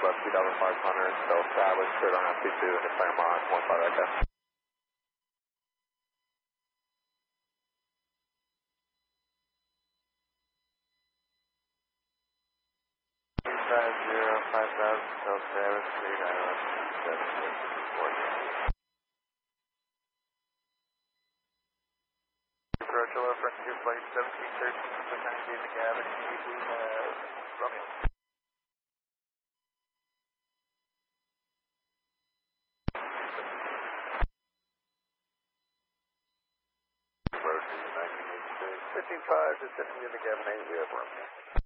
above 2,500, so establish cleared on FP2 and declare Mach 15 Echo. Approach hello, Frontier Flight 1713, Lieutenant David Gavin, Romeo. Approach 1986, 15-5, descending into Gavin 8, we have Romeo.